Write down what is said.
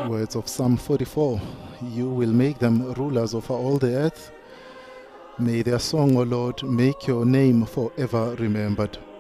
Words of Psalm 44. You will make them rulers over all the earth. May their song, O Lord, make your name forever remembered.